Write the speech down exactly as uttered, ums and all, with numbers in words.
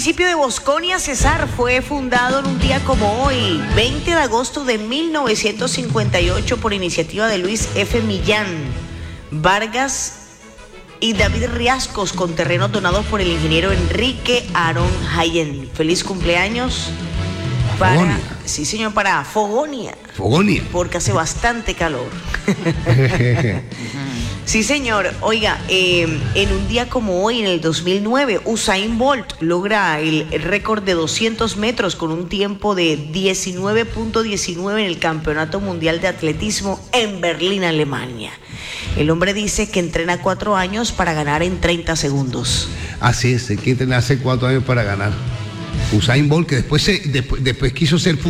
municipio de Bosconia, Cesar, fue fundado en un día como hoy, veinte de agosto de mil novecientos cincuenta y ocho, por iniciativa de Luis F. Millán Vargas y David Riascos, con terrenos donados por el ingeniero Enrique Aarón Jayen. Feliz cumpleaños para, Fogonia. sí señor, para Fogonia. Fogonia. Porque hace bastante calor. Sí, señor. Oiga, eh, en un día como hoy, en el dos mil nueve, Usain Bolt logra el récord de doscientos metros con un tiempo de diecinueve punto diecinueve en el Campeonato Mundial de Atletismo en Berlín, Alemania. El hombre dice que entrena cuatro años para ganar en treinta segundos. Así es, hay que entrenar hace cuatro años para ganar. Usain Bolt, que después, se, después, después quiso ser